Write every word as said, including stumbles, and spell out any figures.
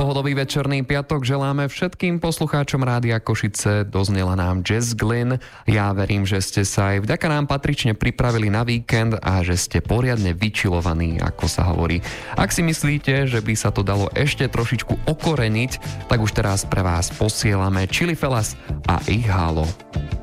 Pohodový večerný piatok želáme všetkým poslucháčom Rádia Košice. Doznela nám Jazz Glynn. Ja verím, že ste sa aj vďaka nám patrične pripravili na víkend a že ste poriadne vyčilovaní, ako sa hovorí. Ak si myslíte, že by sa to dalo ešte trošičku okoreniť, tak už teraz pre vás posielame Chili Fellas a ich Halo.